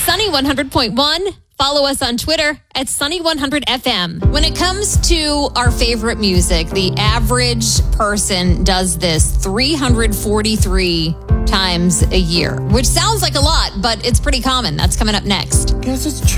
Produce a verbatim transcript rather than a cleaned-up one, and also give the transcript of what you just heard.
Sunny one hundred point one. Follow us on Twitter at Sunny one hundred F M. When it comes to our favorite music, the average person does this three hundred forty-three times a year, which sounds like a lot, but it's pretty common. That's coming up next. Guess it's true.